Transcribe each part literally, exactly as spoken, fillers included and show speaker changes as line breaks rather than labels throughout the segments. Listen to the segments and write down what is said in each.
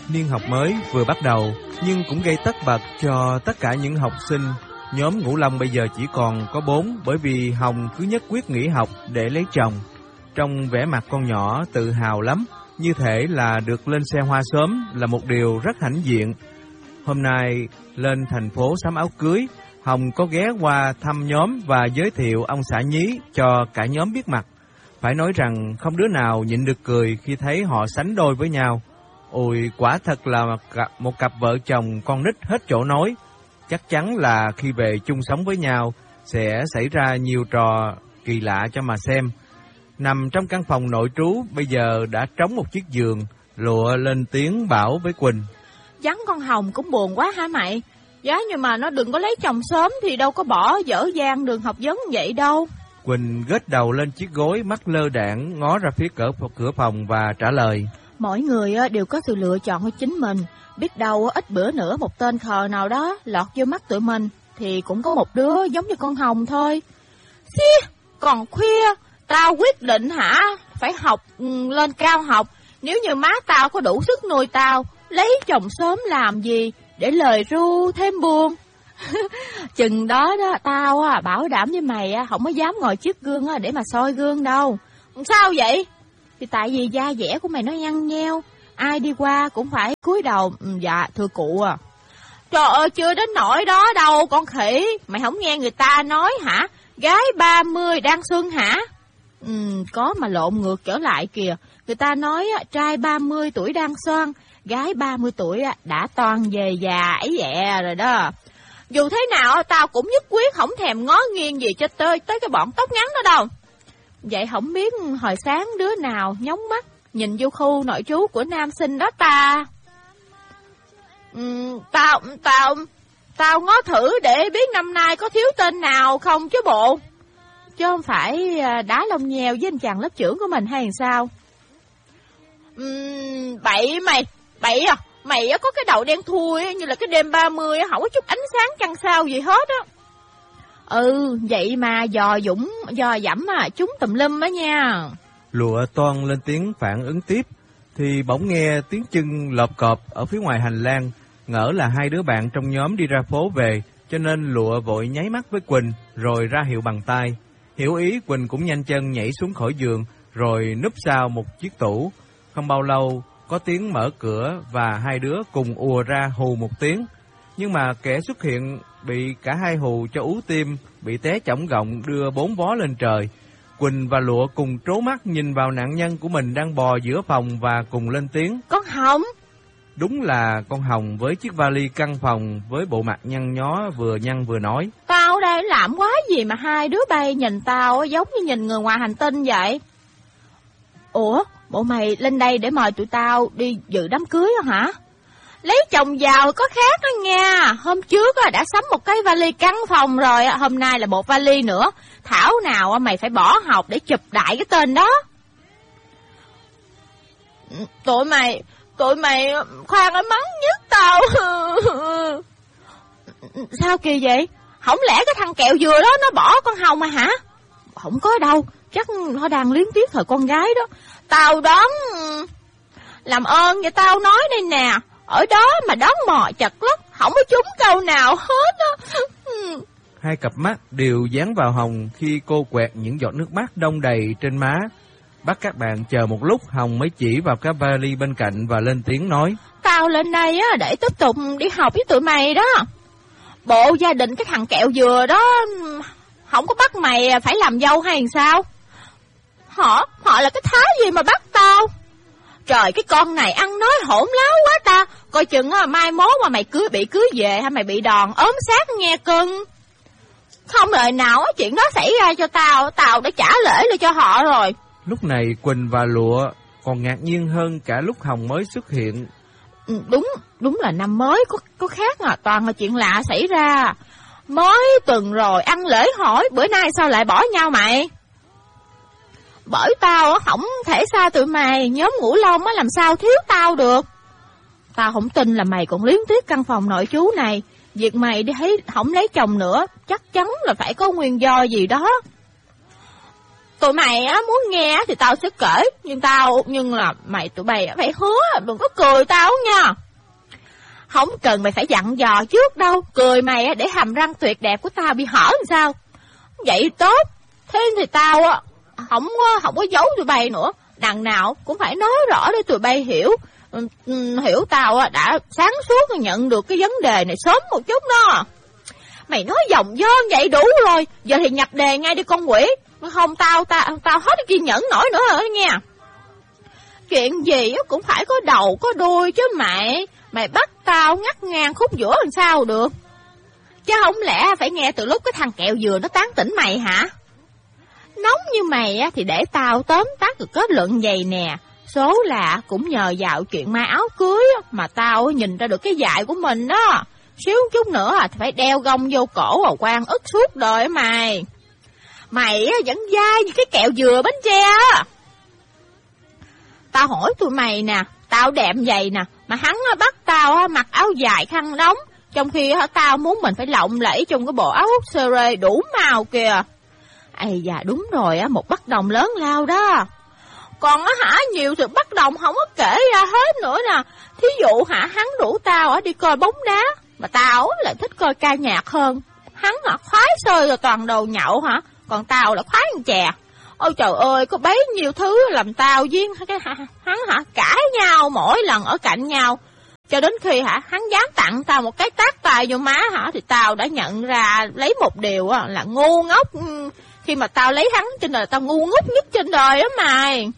Niên học mới vừa bắt đầu nhưng cũng gây tất bật cho tất cả những học sinh. Nhóm Ngũ Long bây giờ chỉ còn có bốn, bởi vì Hồng cứ nhất quyết nghỉ học để lấy chồng. Trong vẻ mặt con nhỏ tự hào lắm, như thể là được lên xe hoa sớm là một điều rất hãnh diện. Hôm nay lên thành phố sắm áo cưới, Hồng có ghé qua thăm nhóm và giới thiệu ông xã nhí cho cả nhóm biết mặt. Phải nói rằng không đứa nào nhịn được cười khi thấy họ sánh đôi với nhau. Ôi, quả thật là một cặp vợ chồng con nít hết chỗ nói. Chắc chắn là khi về chung sống với nhau sẽ xảy ra nhiều trò kỳ lạ cho mà xem. Nằm trong căn phòng nội trú bây giờ đã trống một chiếc giường, Lụa lên tiếng bảo với Quỳnh:
Vắng con Hồng cũng buồn quá hả mày? Giá nhưng mà nó đừng có lấy chồng sớm thì đâu có bỏ dở dang đường học vấn vậy đâu.
Quỳnh gết đầu lên chiếc gối, mắt lơ đãng ngó ra phía cửa, cửa phòng và trả lời:
Mỗi người đều có sự lựa chọn của chính mình. Biết đâu ít bữa nữa một tên khờ nào đó lọt vô mắt tụi mình thì cũng có một đứa giống như con Hồng thôi. Xí, còn khuya, tao quyết định hả, phải học lên cao học. Nếu như má tao có đủ sức nuôi tao, lấy chồng sớm làm gì để lời ru thêm buồn. Chừng đó đó tao à, bảo đảm với mày à, không có dám ngồi trước gương à, để mà soi gương đâu. Sao vậy? Thì tại vì da dẻ của mày nó nhăn nheo, ai đi qua cũng phải cúi đầu. Dạ thưa cụ à. Trời ơi, chưa đến nỗi đó đâu con khỉ. Mày không nghe người ta nói hả, gái ba mươi đang xuân hả? Ừ, có mà lộn ngược trở lại kìa. Người ta nói trai ba mươi tuổi đang xoan, gái ba mươi tuổi đã toan về già ấy dẹ rồi đó. Dù thế nào tao cũng nhất quyết không thèm ngó nghiêng gì cho tới tới cái bọn tóc ngắn đó đâu. Vậy không biết hồi sáng đứa nào nhóng mắt nhìn vô khu nội trú của nam sinh đó ta? Ừ, tao tao tao ngó thử để biết năm nay có thiếu tên nào không chứ bộ. Chứ không phải đá lông nheo với anh chàng lớp trưởng của mình hay sao? Uhm, bậy mày, bậy à, mày có cái đầu đen thui như là cái đêm ba mươi, không có chút ánh sáng trăng sao gì hết á. Ừ, vậy mà dò dũng, dò dẫm à, chúng tùm lum á nha.
Lụa toan lên tiếng phản ứng tiếp, thì bỗng nghe tiếng chân lộp cộp ở phía ngoài hành lang, ngỡ là hai đứa bạn trong nhóm đi ra phố về, cho nên Lụa vội nháy mắt với Quỳnh, rồi ra hiệu bằng tay. Hiểu ý, Quỳnh cũng nhanh chân nhảy xuống khỏi giường, rồi núp sau một chiếc tủ. Không bao lâu, có tiếng mở cửa và hai đứa cùng ùa ra hù một tiếng. Nhưng mà kẻ xuất hiện bị cả hai hù cho ú tim, bị té chỏng gọng đưa bốn vó lên trời. Quỳnh và Lụa cùng trố mắt nhìn vào nạn nhân của mình đang bò giữa phòng và cùng lên tiếng:
Con Hồng!
Đúng là con Hồng với chiếc vali căn phòng với bộ mặt nhăn nhó vừa nhăn vừa nói:
Tao đây làm quá gì mà hai đứa bay nhìn tao giống như nhìn người ngoài hành tinh vậy? Ủa, bộ mày lên đây để mời tụi tao đi dự đám cưới hả? Lấy chồng giàu có khác đó nha. Hôm trước đã sắm một cái vali căn phòng rồi, hôm nay là một vali nữa. Thảo nào mày phải bỏ học để chụp đại cái tên đó. Tụi mày, tụi mày khoan ở mắng nhất tao. Sao kỳ vậy? Không lẽ cái thằng kẹo dừa đó nó bỏ con Hồng mà hả? Không có đâu, chắc nó đang luyến tiếc thời con gái đó. Tao đoán... Làm ơn vậy tao nói đây nè, ở đó mà đón mò chật lắm, không có trúng câu nào hết á.
Hai cặp mắt đều dán vào Hồng khi cô quẹt những giọt nước mắt đông đầy trên má. Bắt các bạn chờ một lúc, Hồng mới chỉ vào cái vali bên cạnh và lên tiếng nói:
Tao lên đây á để tiếp tục đi học với tụi mày đó. Bộ gia đình cái thằng kẹo dừa đó không có bắt mày phải làm dâu hay sao? Họ, họ là cái thái gì mà bắt tao? Trời, cái con này ăn nói hỗn láo quá ta. Coi chừng mai mốt mà mày cưới bị cưới về hay mày bị đòn ốm xác nghe cưng. Không lời nào chuyện đó xảy ra cho tao, tao đã trả lễ lại cho họ rồi.
Lúc này Quỳnh và Lụa còn ngạc nhiên hơn cả lúc Hồng mới xuất hiện.
Đúng, đúng là năm mới có, có khác à, toàn là chuyện lạ xảy ra. Mới tuần rồi ăn lễ hỏi, bữa nay sao lại bỏ nhau mày? Bởi tao không thể xa tụi mày, nhóm Ngũ Long làm sao thiếu tao được. Tao không tin là mày còn luyến tiếc căn phòng nội trú này. Việc mày đi thấy không lấy chồng nữa, chắc chắn là phải có nguyên do gì đó. tụi mày á muốn nghe thì tao sẽ kể, nhưng tao nhưng là mày tụi bay phải hứa đừng có cười tao nha. Không cần mày phải dặn dò trước đâu, cười mày để hàm răng tuyệt đẹp của tao bị hở làm sao. Vậy tốt, thế thì tao á không không có giấu tụi bay nữa, đằng nào cũng phải nói rõ để tụi bay hiểu. Hiểu tao đã sáng suốt nhận được cái vấn đề này sớm một chút đó. Mày nói vòng vo vậy đủ rồi, giờ thì nhập đề ngay đi con quỷ. Không tao tao tao hết kiên nhẫn nổi nữa rồi nha. Chuyện gì cũng phải có đầu có đuôi chứ mày. Mày bắt tao ngắt ngang khúc giữa làm sao được. Chứ không lẽ phải nghe từ lúc cái thằng kẹo dừa nó tán tỉnh mày hả? Nóng như mày thì để tao tóm tắt được kết luận vậy nè. Số là cũng nhờ vào chuyện may áo cưới mà tao nhìn ra được cái dại của mình đó. Xíu chút nữa thì phải đeo gông vô cổ và quan ức suốt đời mày. Mày vẫn dai như cái kẹo dừa bánh tre á. Tao hỏi tụi mày nè, tao đẹp vậy nè, mà hắn bắt tao mặc áo dài khăn đóng, trong khi tao muốn mình phải lộng lẫy trong cái bộ áo hút sơ rê đủ màu kìa. Ây da, đúng rồi á, một bất đồng lớn lao đó. Còn á hả, nhiều sự bất đồng không có kể ra hết nữa nè. Thí dụ hả, hắn rủ tao ở đi coi bóng đá, mà tao lại thích coi ca nhạc hơn. Hắn hả, khoái xơi rồi toàn đồ nhậu hả, còn tao là khoái ăn chè. Ôi trời ơi, có bấy nhiêu thứ làm tao với cái hắn hả cãi nhau mỗi lần ở cạnh nhau. Cho đến khi hả hắn dám tặng tao một cái tát tay vô má hả, thì tao đã nhận ra lấy một điều là ngu ngốc. Khi mà tao lấy hắn trên đời, tao ngu ngốc nhất trên đời á mày.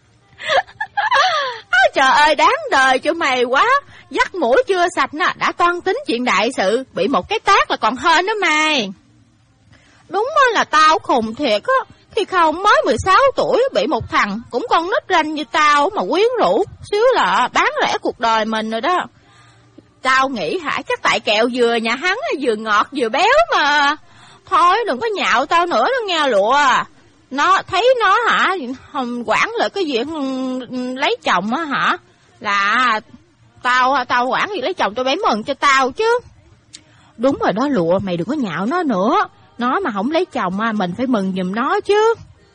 Trời ơi, đáng đời cho mày quá. Dắt mũi chưa sạch nè, đã toan tính chuyện đại sự, bị một cái tát là còn hên đó mày. Đúng là tao khùng thiệt á. Khi không mới mười sáu tuổi bị một thằng cũng con nít ranh như tao mà quyến rũ, xíu là bán rẻ cuộc đời mình rồi đó. Tao nghĩ hả chắc tại kẹo dừa nhà hắn vừa ngọt vừa béo mà. Thôi đừng có nhạo tao nữa đó nghe lụa. Nó thấy nó hả không quản lại cái việc lấy chồng á hả, là tao tao quản việc lấy chồng tao bé mừng cho tao chứ. Đúng rồi đó lụa, mày đừng có nhạo nó nữa. Nó mà không lấy chồng mình phải mừng giùm nó chứ.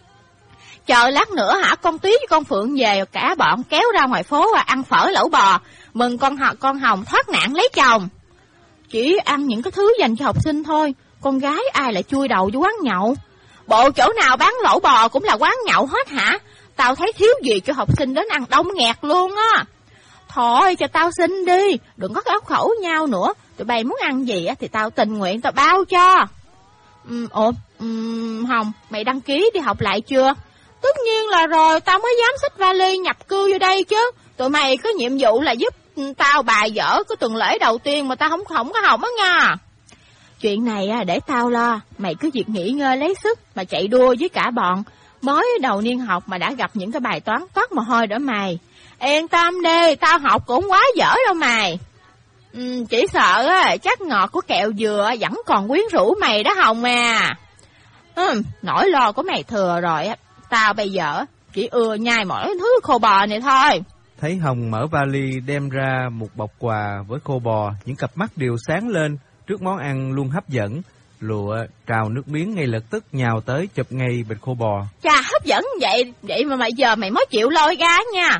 Chờ lát nữa hả con Tí với con Phượng về, cả bọn kéo ra ngoài phố và ăn phở lẩu bò, mừng con con Hồng thoát nạn lấy chồng. Chỉ ăn những cái thứ dành cho học sinh thôi, con gái ai lại chui đầu vô quán nhậu. Bộ chỗ nào bán lẩu bò cũng là quán nhậu hết hả? Tao thấy thiếu gì cho học sinh đến ăn đông nghẹt luôn á. Thôi cho tao xin đi, đừng có áo khẩu nhau nữa. Tụi bay muốn ăn gì thì tao tình nguyện tao bao cho. Uhm, ủa, uhm, Hồng, mày đăng ký đi học lại chưa? Tất nhiên là rồi, tao mới dám xách vali nhập cư vô đây chứ. Tụi mày có nhiệm vụ là giúp tao bài dở cái tuần lễ đầu tiên mà tao không không có học á nha. Chuyện này để tao lo, mày cứ việc nghỉ ngơi lấy sức mà chạy đua với cả bọn. Mới đầu niên học mà đã gặp những cái bài toán toát mồ hôi đó mày. Yên tâm đi, tao học cũng quá dở đâu mày. Ừ, chỉ sợ á, chắc ngọt của kẹo dừa vẫn còn quyến rũ mày đó Hồng à. Ừ, nỗi lo của mày thừa rồi á. Tao bây giờ chỉ ưa nhai mỗi thứ khô bò này thôi.
Thấy Hồng mở vali đem ra một bọc quà với khô bò, những cặp mắt đều sáng lên trước món ăn luôn hấp dẫn. Lụa trào nước miếng ngay lập tức nhào tới chụp ngay bịch khô bò.
Chà, hấp dẫn vậy, vậy mà mày giờ mày mới chịu lôi ra nha.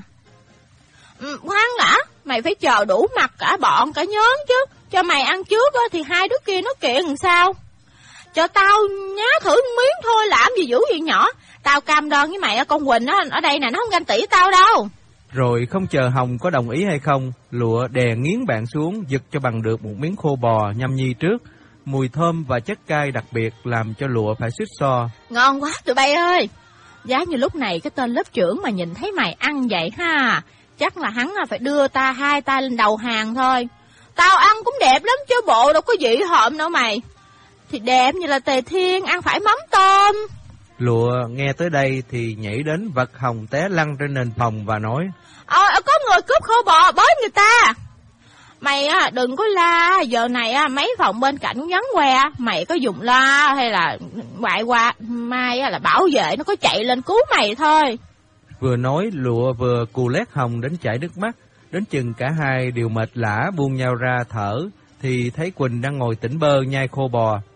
Ừ, khoan đã, mày phải chờ đủ mặt cả bọn cả nhóm chứ. Cho mày ăn trước á, thì hai đứa kia nó kiện làm sao? Cho tao nhá thử miếng thôi, làm gì dữ vậy nhỏ. Tao cam đoan với mày, con Quỳnh á, ở đây nè, nó không ganh tị tao đâu.
Rồi không chờ Hồng có đồng ý hay không, Lụa đè nghiến bạn xuống, giật cho bằng được một miếng khô bò nhâm nhi trước. Mùi thơm và chất cay đặc biệt làm cho Lụa phải suýt xoa.
Ngon quá tụi bay ơi. Giá như lúc này cái tên lớp trưởng mà nhìn thấy mày ăn vậy ha, chắc là hắn phải đưa ta hai tay lên đầu hàng thôi. Tao ăn cũng đẹp lắm chứ bộ đâu có dị hợm đâu mày. Thì đẹp như là Tề Thiên ăn phải mắm tôm.
Lụa nghe tới đây thì nhảy đến vật Hồng té lăn trên nền phòng và nói:
Ờ, có người cướp khô bò bới người ta. Mày á, đừng có la, giờ này á, mấy phòng bên cạnh cũng vắng que. Mày có dùng la hay là ngoại qua, mai á, là bảo vệ nó có chạy lên cứu mày thôi.
Vừa nói Lụa vừa cù lét Hồng đến chảy nước mắt. Đến chừng cả hai đều mệt lả buông nhau ra thở, thì thấy Quỳnh đang ngồi tỉnh bơ nhai khô bò.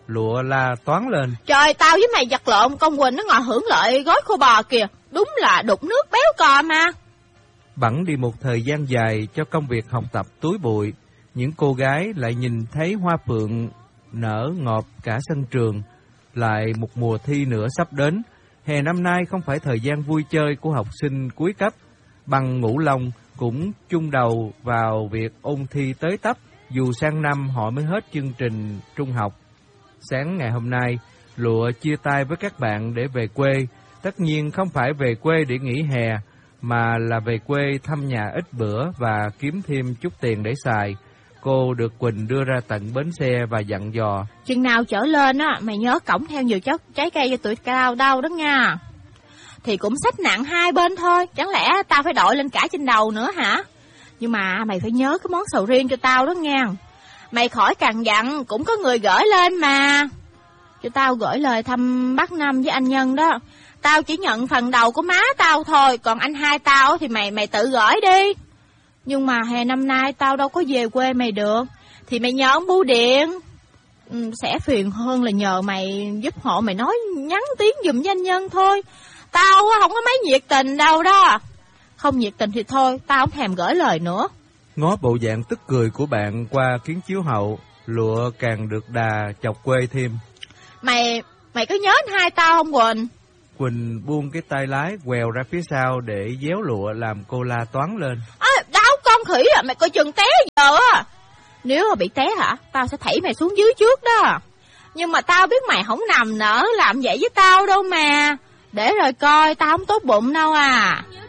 Lụa la toáng lên.
Trời, tao với mày giật lộn, con Quỳnh nó ngồi hưởng lợi gói khô bò kìa. Đúng là đục nước béo cò mà.
Bẵng đi một thời gian dài cho công việc học tập túi bụi, những cô gái lại nhìn thấy hoa phượng nở ngọt cả sân trường. Lại một mùa thi nữa sắp đến. Hè năm nay không phải thời gian vui chơi của học sinh cuối cấp. Bằng Ngũ Long cũng chung đầu vào việc ôn thi tới tấp, dù sang năm họ mới hết chương trình trung học. Sáng ngày hôm nay, Lụa chia tay với các bạn để về quê. Tất nhiên không phải về quê để nghỉ hè, mà là về quê thăm nhà ít bữa và kiếm thêm chút tiền để xài. Cô được Quỳnh đưa ra tận bến xe và dặn dò.
Chừng nào trở lên á, mày nhớ cõng theo nhiều chất trái cây cho tụi cao đâu đó nha. Thì cũng xách nặng hai bên thôi, chẳng lẽ tao phải đội lên cả trên đầu nữa hả? Nhưng mà mày phải nhớ cái món sầu riêng cho tao đó nha. Mày khỏi cần dặn, cũng có người gửi lên mà. Cho tao gửi lời thăm bác Năm với anh Nhân đó. Tao chỉ nhận phần đầu của má tao thôi, còn anh hai tao thì mày mày tự gửi đi. Nhưng mà hè năm nay tao đâu có về quê mày được, thì mày nhờ ông bưu điện. Ừ, sẽ phiền hơn là nhờ mày giúp họ mày nói nhắn tiếng giùm với anh Nhân thôi. Tao không có mấy nhiệt tình đâu đó. Không nhiệt tình thì thôi, tao không thèm gửi lời nữa.
Ngó bộ dạng tức cười của bạn qua kiến chiếu hậu, Lụa càng được đà chọc quê thêm.
Mày, mày có nhớ anh hai tao không Quỳnh?
Quỳnh buông cái tay lái quèo ra phía sau để déo Lụa làm cô la toáng lên.
À, đau con khỉ à, mày coi chừng té giờ á. Nếu mà bị té hả, tao sẽ thảy mày xuống dưới trước đó. Nhưng mà tao biết mày không nằm nỡ làm vậy với tao đâu mà. Để rồi coi, tao không tốt bụng đâu à.